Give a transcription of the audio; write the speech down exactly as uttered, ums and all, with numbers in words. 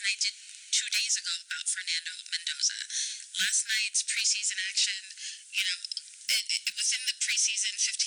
and I did two days ago about Fernando Mendoza. Last night's preseason action, you know, it, it, within the preseason fifteen